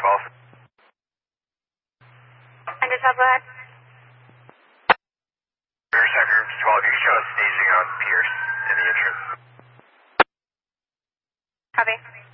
12. Under 12, go ahead. Rear sector 12, you can show us staging on Pierce in the entrance. Copy.